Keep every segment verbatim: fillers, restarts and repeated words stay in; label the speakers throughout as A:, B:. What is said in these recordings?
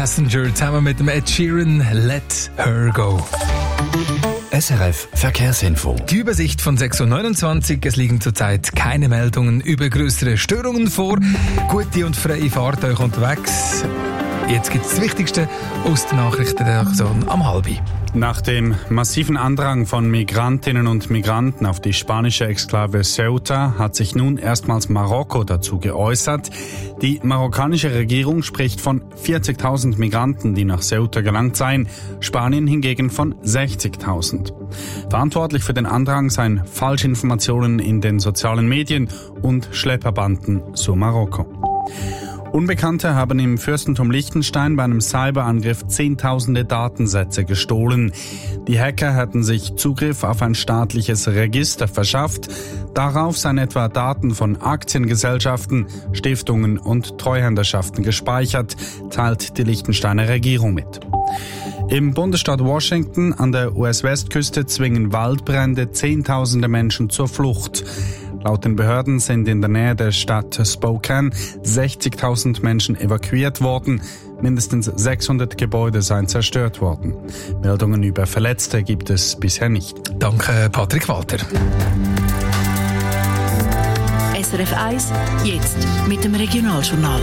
A: Passenger zusammen mit dem Ed Sheeran, Let Her Go.
B: S R F Verkehrsinfo.
A: Die Übersicht von sechs Uhr neunundzwanzig. Es liegen zurzeit keine Meldungen über größere Störungen vor. Gute und freie Fahrt euch unterwegs. Jetzt gibt es das Wichtigste aus der Nachrichtenredaktion am halbi.
C: Nach dem massiven Andrang von Migrantinnen und Migranten auf die spanische Exklave Ceuta hat sich nun erstmals Marokko dazu geäußert. Die marokkanische Regierung spricht von vierzigtausend Migranten, die nach Ceuta gelangt seien, Spanien hingegen von sechzigtausend. Verantwortlich für den Andrang seien Falschinformationen in den sozialen Medien und Schlepperbanden zu Marokko. Unbekannte haben im Fürstentum Liechtenstein bei einem Cyberangriff zehntausende Datensätze gestohlen. Die Hacker hatten sich Zugriff auf ein staatliches Register verschafft. Darauf seien etwa Daten von Aktiengesellschaften, Stiftungen und Treuhänderschaften gespeichert, teilt die Liechtensteiner Regierung mit. Im Bundesstaat Washington an der U S-Westküste zwingen Waldbrände Zehntausende Menschen zur Flucht. Laut den Behörden sind in der Nähe der Stadt Spokane sechzigtausend Menschen evakuiert worden. Mindestens sechshundert Gebäude seien zerstört worden. Meldungen über Verletzte gibt es bisher nicht.
A: Danke, Patrick Walter.
D: S R F eins, jetzt mit dem Regionaljournal.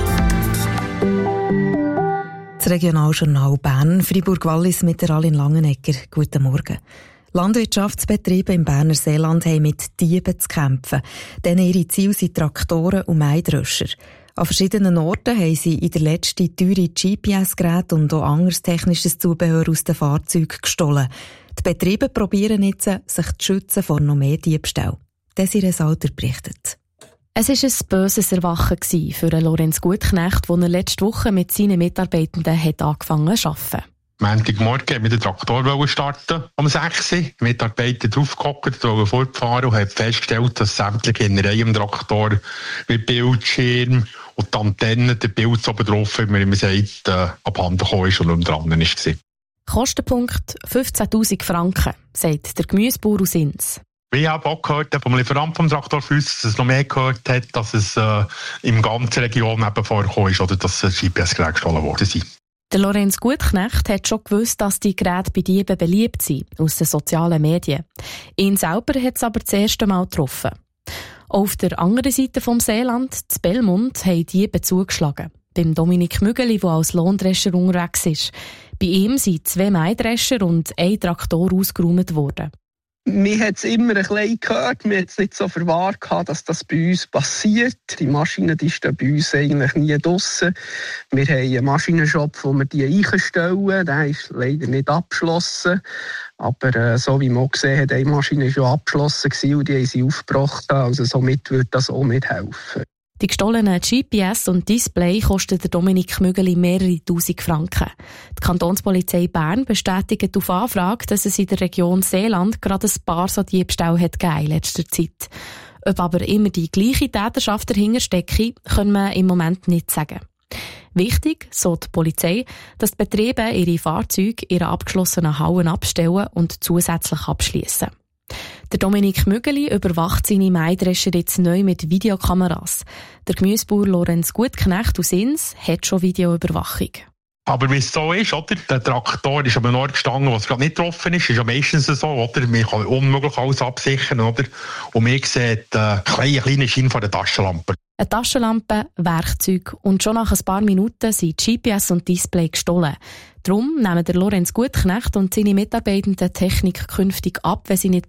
E: Das Regionaljournal Bern, Fribourg-Wallis mit der Aline Langenegger. Guten Morgen. Landwirtschaftsbetriebe im Berner Seeland haben mit Dieben zu kämpfen. Denn ihre Ziele sind Traktoren und Maidröscher. An verschiedenen Orten haben sie in der letzten teure G P S-Geräte und auch anderes technisches Zubehör aus den Fahrzeugen gestohlen. Die Betriebe probieren jetzt, sich zu schützen vor noch mehr Diebstahl. Desiree Salter berichtet.
F: Es war ein böses Erwachen für Lorenz Gutknecht, der letzte Woche mit seinen Mitarbeitenden hat angefangen zu arbeiten.
G: Montagmorgen wollten wir den Traktor starten, um sechs Uhr. Die Mitarbeiter draufgehockt, wollten fortfahren und haben festgestellt, dass sämtliche Innereien im Traktor mit Bildschirm und die Antenne, der Bild oben drauf, wie man immer sagt, äh, abhanden gekommen ist und nicht dran war.
F: Kostenpunkt fünfzehntausend Franken, sagt der Gemüsebauer aus Ins.
G: Ich habe auch gehört, vom Lieferant vom Traktor für uns, dass es noch mehr gehört hat, dass es äh, in der ganzen Region eben vorgekommen ist oder dass G P S-Geräte gestohlen worden sind.
F: Der Lorenz Gutknecht hat schon gewusst, dass die Geräte bei Dieben beliebt sind, aus den sozialen Medien. Ihn selber hat es aber das erste Mal getroffen. Auf der anderen Seite vom Seeland, in Belmont, haben Diebe zugeschlagen. Beim Dominik Mügeli, der als Lohndrescher unterwegs ist. Bei ihm sind zwei Maidrescher und ein Traktor ausgeräumt worden.
H: Wir haben es immer ein bisschen gehört, wir haben es nicht so verwahrt, dass das bei uns passiert. Die Maschinen die stehen bei uns eigentlich nie draussen. Wir haben einen Maschinenshop, wo wir die einstellen. Der ist leider nicht abgeschlossen. Aber äh, so wie man gesehen hat, eine Maschine war schon abgeschlossen und die haben sie aufgebracht. Also somit würde das auch nicht helfen.
F: Die gestohlenen G P S und Display kosten der Dominik Mügeli mehrere tausend Franken. Die Kantonspolizei Bern bestätigt auf Anfrage, dass es in der Region Seeland gerade ein paar so Diebstähle hat gegeben in letzter Zeit. Ob aber immer die gleiche Täterschaft dahinter stecke, können wir im Moment nicht sagen. Wichtig, so die Polizei, dass die Betriebe ihre Fahrzeuge in abgeschlossenen Hallen abstellen und zusätzlich abschließen. Der Dominik Mügeli überwacht seine Maidrescher jetzt neu mit Videokameras. Der Gemüsebauer Lorenz Gutknecht aus Ins hat schon Videoüberwachung.
G: Aber wie es so ist, oder? Der Traktor ist an einem Ort gestanden, wo es gerade nicht getroffen ist. Ist ja meistens so, oder? Man kann unmöglich alles absichern, oder? Und man sieht äh, einen kleinen Schein von der Taschenlampe.
F: Eine Taschenlampe, Werkzeug und schon nach ein paar Minuten sind G P S und Display gestohlen. Darum nehmen der Lorenz Gutknecht und seine Mitarbeitenden Technik künftig ab, wenn sie nicht